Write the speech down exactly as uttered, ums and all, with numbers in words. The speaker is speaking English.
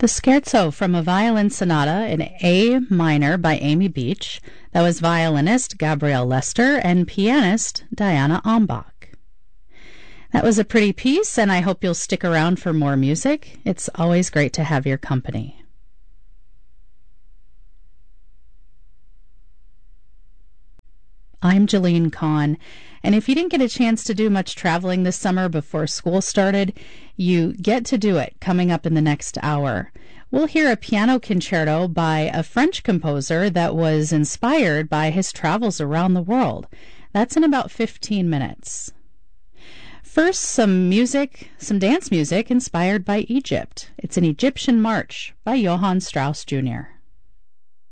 The Scherzo from a Violin Sonata in A minor by Amy Beach. That was violinist Gabrielle Lester and pianist Diana Ombach. That was a pretty piece, and I hope you'll stick around for more music. It's always great to have your company. I'm Jeline Kahn, and if you didn't get a chance to do much traveling this summer before school started, you get to do it coming up in the next hour. We'll hear a piano concerto by a French composer that was inspired by his travels around the world. That's in about fifteen minutes. First, some music, some dance music inspired by Egypt. It's an Egyptian march by Johann Strauss Junior